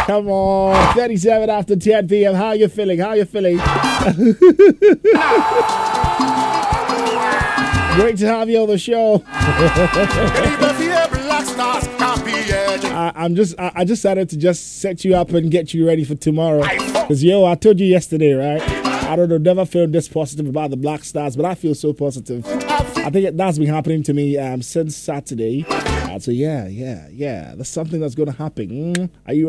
Come on, 37 after 10 p.m. How you feeling? Great to have you on the show. I just decided to just set you up and get you ready for tomorrow. Because, I told you yesterday, right? I don't know, never felt this positive about the Black Stars, but I feel so positive. I think that's been happening to me since Saturday. So, yeah. That's something that's going to happen. Are you